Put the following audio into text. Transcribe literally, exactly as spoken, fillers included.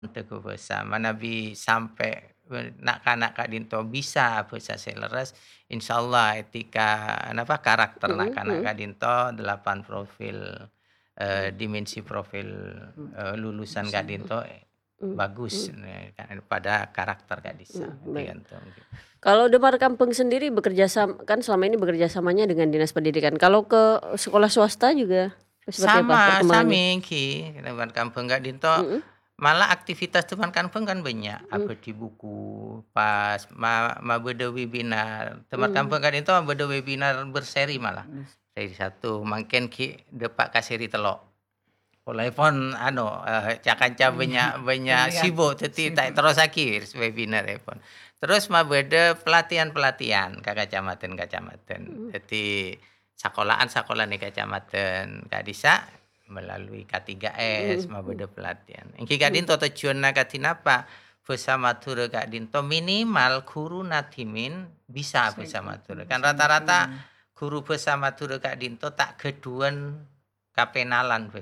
Teguh bersama Nabi sampai we nak kana Kak Dinto bisa besa seleres, insyaallah etika napa karakter nak Mhm kana mhm. Kak Dinto delapan profil, eee, dimensi profil, Mmm, eee, lulusan Kak bisa, mhm. Dinto Mmm, bagus mhm. ne pada karakter Kak Disa, Mhm, baik. tergantung gitu. Kalau Demar Kampung sendiri bekerja sam kan selama ini bekerja samanya dengan Dinas Pendidikan. Kalau ke sekolah swasta juga seperti apa Sama, perkembangannya? sami ki Teman Kampung Kak Dinto, Mhm. malah aktivitas Teman Kampung kan banyak, Mmm. apa di buku, pas ma ma bede webinar, Teman Mmm. Kampung Kak Dinto bede webinar berseri malah, Mhm. seri satu mangken ki depak ka seri telo. Mulai pon anu, eee, cakanca benya benya sibuk teti tak terosaki webinar e pon. Terus ma bede pelatihan-pelatihan ka kacamatan-kacamatan, Mhm. dadi sekolahan-sekolahan di kacamatan Kak Disa melalui K tiga S Mhm ma mhm. bede pelatihan. Engki Kak Mhm. Dinto tujuanna ka tinapa, besa matur Kak Dinto minimal guru nadimin bisa besa matur. Kan rata-rata guru besa matur Kak Dinto tak keduan kapenalan bes